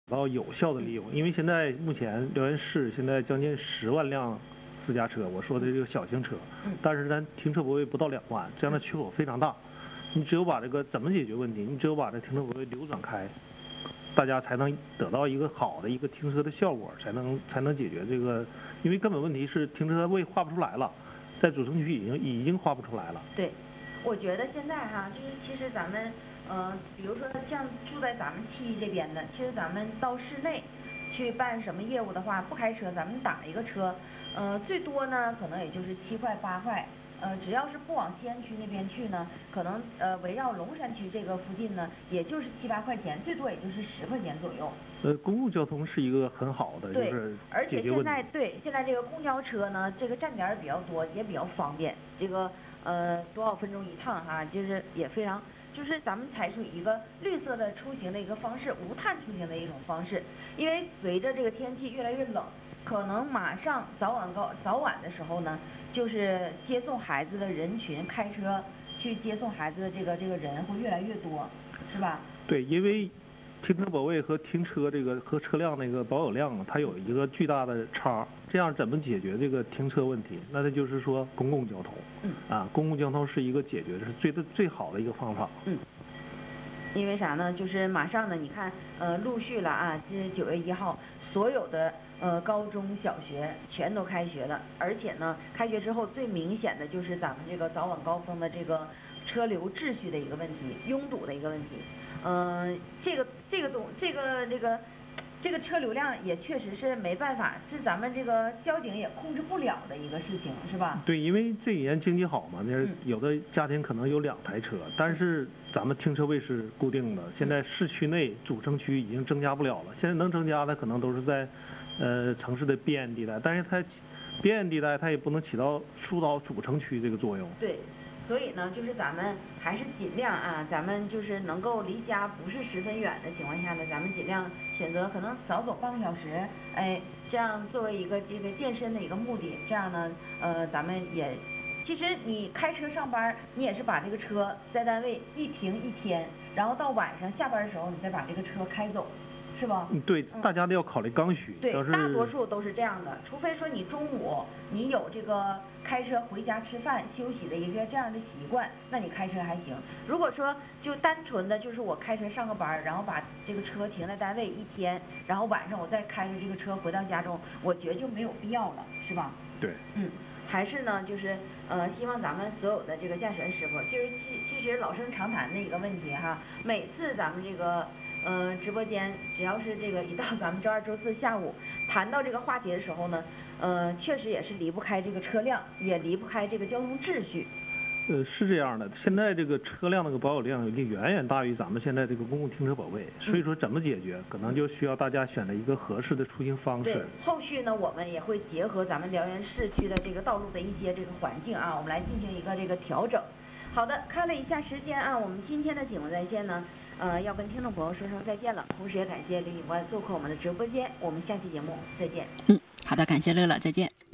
到有效的利用，因为现在目前辽源市现在将近10万辆私家车，我说的这个小型车，但是咱停车泊位不到2万，这样的缺口非常大。你只有把这个怎么解决问题？你只有把这停车泊位流转开，大家才能得到一个好的一个停车的效果，才能解决这个，因为根本问题是停车位划不出来了，在主城区已经划不出来了。 对，我觉得现在哈，就是其实咱们。比如说像住在咱们7这边的，其实咱们到市内去办什么业务的话，不开车，咱们打一个车，最多呢可能也就是7块8块，只要是不往西安区那边去呢，可能围绕龙山区这个附近呢，也就是7、8块钱，最多也就是10块钱左右。 公共交通是一个很好的，就是而且现在这个公交车呢，这个站点也比较多，也比较方便，这个多少分钟一趟哈，就是也非常。就是咱们采取一个绿色的出行的一个方式，无碳出行的一种方式。因为随着这个天气越来越冷，可能马上早晚的时候呢，就是接送孩子的人群，开车去接送孩子的这个人会越来越多，是吧？ 对，因为停车泊位和停车这个和车辆那个保有量它有一个巨大的差，这样怎么解决这个停车问题？那就是说公共交通。公共交通是一个解决的是最好的一个方法。 因为啥呢？就是马上呢，你看陆续了啊，这9月1号，所有的高中小学全都开学了，而且呢，开学之后最明显的就是咱们这个早晚高峰的这个车流秩序的一个问题，拥堵的一个问题。这个车流量也确实是没办法，是咱们这个交警也控制不了的一个事情，是吧？ 对，因为这几年经济好嘛，有的家庭可能有2台车，但是咱们停车位是固定的。现在市区内主城区已经增加不了了，现在能增加的可能都是在城市的边缘地带，但是它边缘地带它也不能起到疏导主城区这个作用。 对。所以呢，就是咱们还是尽量啊，咱们就是能够离家不是10分远的情况下呢，咱们尽量选择可能少走半个小时，这样作为一个这个健身的一个目的，这样呢，咱们也，其实你开车上班，你也是把这个车在单位一停一天，然后到晚上下班的时候，你再把这个车开走。是吧？ 对，大家都要考虑刚需。 对，大多数都是这样的，除非说你中午你有这个开车回家吃饭休息的一个这样的习惯，那你开车还行。如果说就单纯的就是我开车上个班，然后把这个车停在单位一天，然后晚上我再开着这个车回到家中，我觉得就没有必要了，是吧？ 对。 还是呢，就是希望咱们所有的这个驾驶员师傅，就是其实老生常谈的一个问题哈，每次咱们这个。直播间只要是这个一到咱们周2、周4下午谈到这个话题的时候呢，确实也是离不开这个车辆，也离不开这个交通秩序。 是这样的，现在这个车辆那个保有量已经远远大于咱们现在这个公共停车泊位，所以说怎么解决，可能就需要大家选择一个合适的出行方式。 对，后续呢，我们也会结合咱们辽源市区的这个道路的一些这个环境啊，我们来进行一个这个调整。好的，看了一下时间啊，我们今天的景文在线呢。要跟听众朋友说声再见了，同时也感谢李警官做客我们的直播间，我们下期节目再见。 好的，感谢乐乐，再见。